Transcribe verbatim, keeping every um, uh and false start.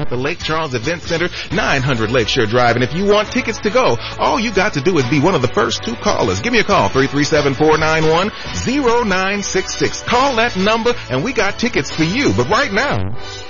at the Lake Charles Event Center, nine hundred Lakeshore Drive. And if you want tickets to go, all you got to do is be one of the first two callers. Give me a call, three three seven, four nine one, zero nine six six. Call that number and we got tickets for you. But right now,